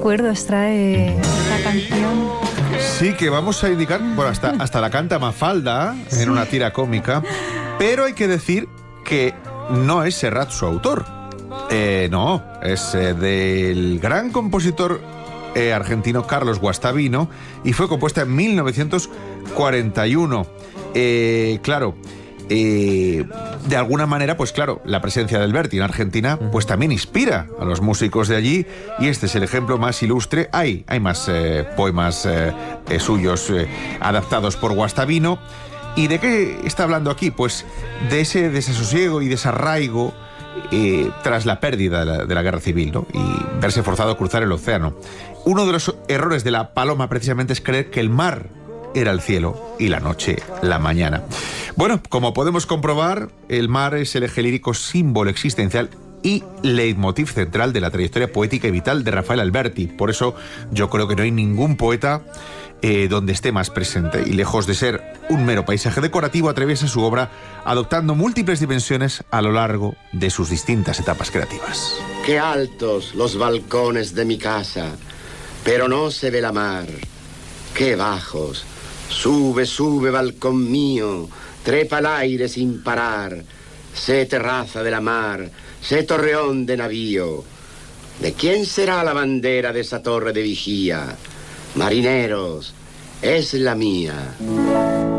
recuerdos trae esta canción. Sí, que vamos a indicar, bueno, hasta la canta Mafalda en una tira cómica, pero hay que decir que no es Serrat su autor. No, es del gran compositor argentino Carlos Guastavino y fue compuesta en 1941. Claro, de alguna manera, pues claro, la presencia del Verdi en Argentina pues también inspira a los músicos de allí y este es el ejemplo más ilustre. Hay más poemas suyos adaptados por Guastavino. ¿Y de qué está hablando aquí? Pues de ese desasosiego y desarraigo tras la pérdida de la guerra civil, ¿no? Y verse forzado a cruzar el océano. Uno de los errores de la paloma precisamente es creer que el mar era el cielo y la noche la mañana. Bueno, como podemos comprobar, el mar es el eje lírico, símbolo existencial y leitmotiv central de la trayectoria poética y vital de Rafael Alberti. Por eso yo creo que no hay ningún poeta donde esté más presente y lejos de ser un mero paisaje decorativo atraviesa su obra adoptando múltiples dimensiones a lo largo de sus distintas etapas creativas. Qué altos los balcones de mi casa, pero no se ve la mar. Qué bajos. Sube, sube, balcón mío, trepa al aire sin parar. Sé terraza de la mar, sé torreón de navío. ¿De quién será la bandera de esa torre de vigía? Marineros, es la mía.